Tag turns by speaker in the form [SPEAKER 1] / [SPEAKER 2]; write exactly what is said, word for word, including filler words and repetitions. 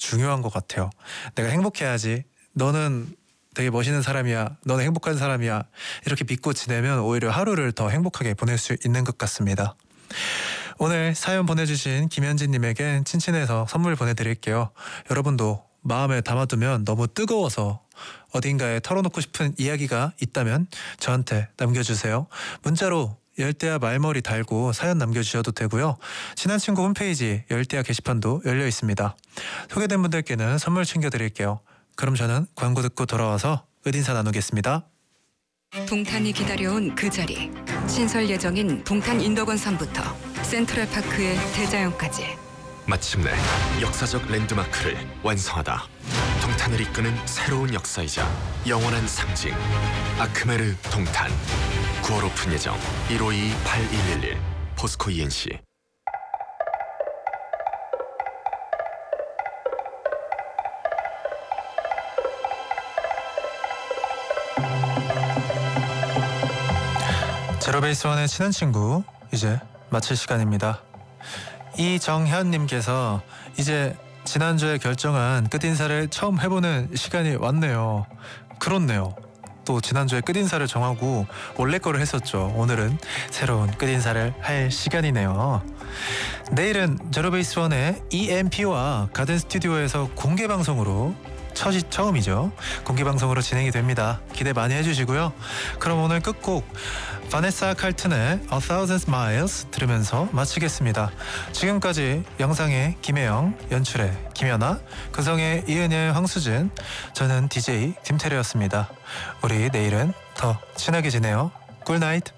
[SPEAKER 1] 중요한 것 같아요. 내가 행복해야지. 너는 되게 멋있는 사람이야. 너는 행복한 사람이야. 이렇게 믿고 지내면 오히려 하루를 더 행복하게 보낼 수 있는 것 같습니다. 오늘 사연 보내주신 김현진님에겐 친친해서 선물 보내드릴게요. 여러분도 마음에 담아두면 너무 뜨거워서 어딘가에 털어놓고 싶은 이야기가 있다면 저한테 남겨주세요. 문자로 열대야 말머리 달고 사연 남겨주셔도 되고요. 친한 친구 홈페이지 열대야 게시판도 열려 있습니다. 소개된 분들께는 선물 챙겨드릴게요. 그럼 저는 광고 듣고 돌아와서 끝인사 나누겠습니다.
[SPEAKER 2] 동탄이 기다려온 그 자리. 신설 예정인 동탄 인덕원산부터 센트럴파크의 대자연까지.
[SPEAKER 3] 마침내 역사적 랜드마크를 완성하다. 동탄을 이끄는 새로운 역사이자 영원한 상징. 아크메르 동탄. 구월 오픈 예정. 일오이 팔일일일. 포스코 이엔씨.
[SPEAKER 1] 제로베이스원의 친한 친구 이제 마칠 시간입니다. 이정현님께서 이제 지난주에 결정한 끝인사를 처음 해보는 시간이 왔네요. 그렇네요. 또 지난주에 끝인사를 정하고 원래 거를 했었죠. 오늘은 새로운 끝인사를 할 시간이네요. 내일은 제로베이스원의 이엠피와 가든 스튜디오에서 공개 방송으로 첫이 처음이죠. 공개 방송으로 진행이 됩니다. 기대 많이 해주시고요. 그럼 오늘 끝곡 바네사 칼튼의 A Thousand Smiles 들으면서 마치겠습니다. 지금까지 영상의 김혜영, 연출의 김연아, 구성의 이은열, 황수진, 저는 디제이 김태리였습니다. 우리 내일은 더 친하게 지내요. 굿나잇.